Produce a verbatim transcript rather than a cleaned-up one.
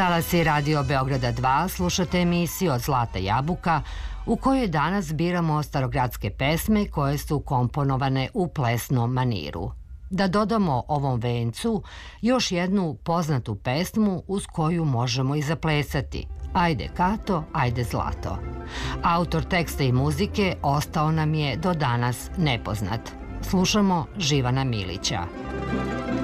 Talasi Radio Beograda dva slušate emisiju od Zlata jabuka u kojoj danas biramo starogradske pesme koje su komponovane u plesnom maniru. Da dodamo ovom vencu još jednu poznatu pesmu uz koju možemo i zaplesati. Ajde Kato, ajde Zlato. Autor teksta i muzike ostao nam je do danas nepoznat. Slušamo Živana Milića.